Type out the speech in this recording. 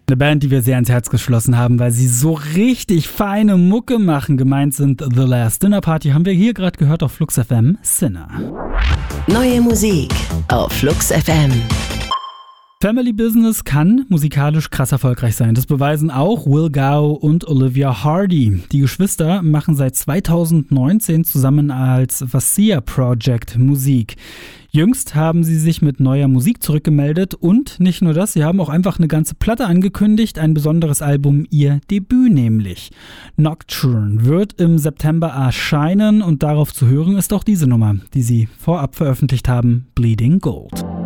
Eine Band, die wir sehr ins Herz geschlossen haben, weil sie so richtig feine Mucke machen. Gemeint sind The Last Dinner Party, haben wir hier gerade gehört auf Flux FM, Sinner. Neue Musik auf Flux FM. Family Business kann musikalisch krass erfolgreich sein. Das beweisen auch Will Gao und Olivia Hardy. Die Geschwister machen seit 2019 zusammen als Vassia Project Musik. Jüngst haben sie sich mit neuer Musik zurückgemeldet und nicht nur das, sie haben auch einfach eine ganze Platte angekündigt, ein besonderes Album, ihr Debüt nämlich. Nocturne wird im September erscheinen und darauf zu hören ist auch diese Nummer, die sie vorab veröffentlicht haben, Bleeding Gold.